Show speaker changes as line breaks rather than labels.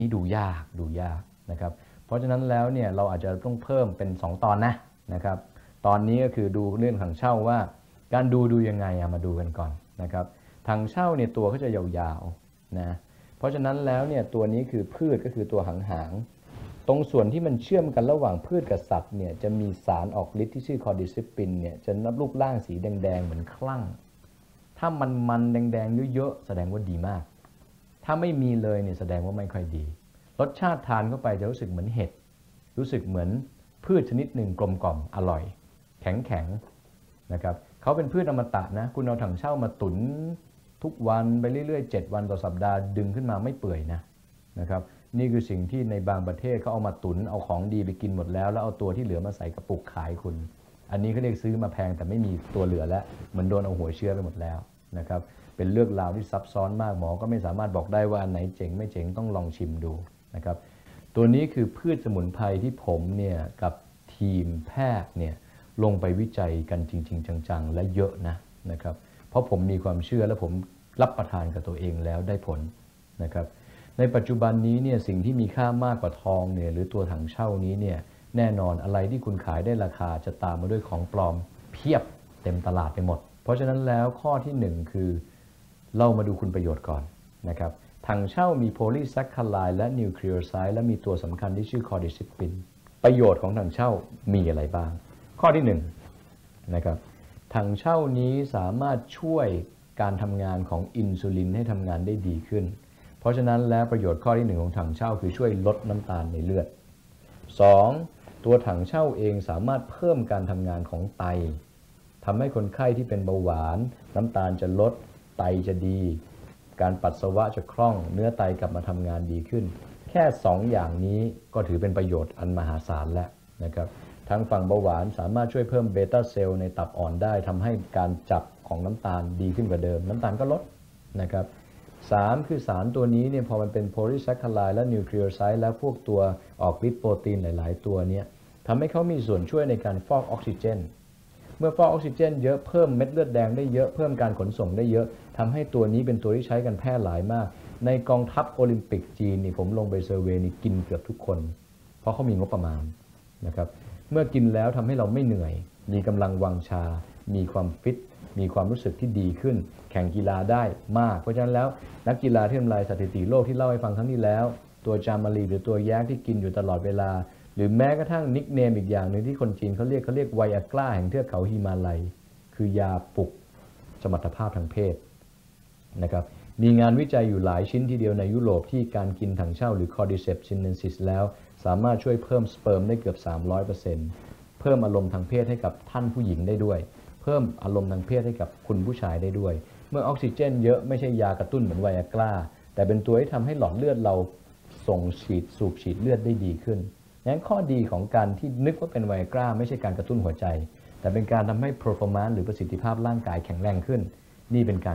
นี่ดูยากนะครับเพราะฉะนั้นแล้วเนี่ยเราอาจจะต้องเพิ่มเป็น2ตอนนะครับตอนนี้ก็คือดูเรื่องถังเช่าว่าการดูยังไงมาดูกันก่อนนะครับถังเช่าเนี่ยตัวเขาจะยาวๆนะเพราะฉะนั้นแล้วเนี่ยตัวนี้คือพืชก็คือตัวหางตรงส่วนที่มันเชื่อมกันระหว่างพืชกับสัตว์เนี่ยจะมีสารออกฤทธิ์ที่ชื่อคอร์ดิซิปปินเนี่ยจะนับรูปร่างสีแดงๆเหมือนคลั่งถ้ามันแดงๆเยอะๆแสดงว่าดีมากถ้าไม่มีเลยเนี่ยแสดงว่าไม่ค่อยดีรสชาติทานเข้าไปจะรู้สึกเหมือนเห็ดรู้สึกเหมือนพืชชนิดหนึ่งกลมกล่อมอร่อยแข็งนะครับเขาเป็นพืชอมตะนะคุณเอาถังเช่ามาตุ๋นทุกวันไปเรื่อยๆ7วันต่อสัปดาห์ดึงขึ้นมาไม่เปื่อยนะครับนี่คือสิ่งที่ในบางประเทศเขาเอามาตุ๋นเอาของดีไปกินหมดแล้วเอาตัวที่เหลือมาใส่กระปุกขายคุณอันนี้เขาเรียกซื้อมาแพงแต่ไม่มีตัวเหลือแล้วเหมือนโดนเอาหัวเชื้อไปหมดแล้วนะครับเป็นเรื่องราวที่ซับซ้อนมากหมอก็ไม่สามารถบอกได้ว่าอันไหนเจ๋งไม่เจ๋งต้องลองชิมดูนะครับตัวนี้คือพืชสมุนไพรที่ผมเนี่ยกับทีมแพทย์เนี่ยลงไปวิจัยกันจริงๆจังๆและเยอะนะครับเพราะผมมีความเชื่อและผมรับประทานกับตัวเองแล้วได้ผลนะครับในปัจจุบันนี้เนี่ยสิ่งที่มีค่ามากกว่าทองเนี่ยหรือตัวถังเช่านี้เนี่ยแน่นอนอะไรที่คุณขายได้ราคาจะตามมาด้วยของปลอมเพียบเต็มตลาดไปหมดเพราะฉะนั้นแล้วข้อที่1คือเรามาดูคุณประโยชน์ก่อนนะครับถังเช่ามีโพลีแซคคาไลด์และนิวคลีโอไซด์และมีตัวสำคัญที่ชื่อคอร์ดิซิปปินประโยชน์ของถังเช่ามีอะไรบ้างข้อที่1นะครับถังเช่านี้สามารถช่วยการทำงานของอินซูลินให้ทำงานได้ดีขึ้นเพราะฉะนั้นแล้วประโยชน์ข้อที่1ของถังเช่าคือช่วยลดน้ำตาลในเลือด2ตัวถังเช่าเองสามารถเพิ่มการทำงานของไตทำให้คนไข้ที่เป็นเบาหวานน้ำตาลจะลดไตจะดีการปัสสาวะจะคล่องเนื้อไตกลับมาทำงานดีขึ้นแค่2อย่างนี้ก็ถือเป็นประโยชน์อันมหาศาลแล้วนะครับทางฝั่งเบาหวานสามารถช่วยเพิ่มเบต้าเซลล์ในตับอ่อนได้ทำให้การจับของน้ำตาลดีขึ้นกว่าเดิมน้ำตาลก็ลดนะครับ3คือสารตัวนี้เนี่ยพอมันเป็นโพลีแซคคาไลด์และนิวคลีโอไซด์และพวกตัวออกฤทธิ์โปรตีนหลายๆตัวเนี่ยทำให้เขามีส่วนช่วยในการฟอกออกซิเจนเมื่อฟอกออกซิเจนเยอะเพิ่มเม็ดเลือดแดงได้เยอะเพิ่มการขนส่งได้เยอะทำให้ตัวนี้เป็นตัวที่ใช้กันแพร่หลายมากในกองทัพโอลิมปิกจีนนี่ผมลงไปเซอร์เวย์นี่กินเกือบทุกคนเพราะเขามีงบประมาณนะครับเมื่อกินแล้วทำให้เราไม่เหนื่อยมีกำลังวังชามีความฟิตมีความรู้สึกที่ดีขึ้นแข่งกีฬาได้มากเพราะฉะนั้นแล้วนักกีฬาที่ทำลายสถิติโลกที่เล่าให้ฟังครั้งที่แล้วตัวจามารีหรือตัวแยกที่กินอยู่ตลอดเวลาหรือแม้กระทั่งนิกเนมอีกอย่างหนึ่งที่คนจีนเขาเรียกไวอากร้าแห่งเทือกเขาฮิมาลัยคือยาปลุกสมรรถภาพทางเพศนะครับมีงานวิจัยอยู่หลายชิ้นทีเดียวในยุโรปที่การกินถังเช่าหรือ Cordyceps sinensis แล้วสามารถช่วยเพิ่มสเปิร์มได้เกือบ 300%เพิ่มอารมณ์ทางเพศให้กับท่านผู้หญิงได้ด้วยเพิ่มอารมณ์ทางเพศให้กับคุณผู้ชายได้ด้วยเมื่อออกซิเจนเยอะไม่ใช่ยากระตุ้นเหมือนไวอากร้าแต่เป็นตัวที่ทำให้หลอดเลือดเราส่งสูบฉีดเลือดได้ดีขึ้นงั้นข้อดีของการที่นึกว่าเป็นไวอากร้าไม่ใช่การกระตุ้นหัวใจแต่เป็นการทำให้ performance หรือประสิทธิภาพร่างกายแข็งแรงขึ้นนี่เป็นการ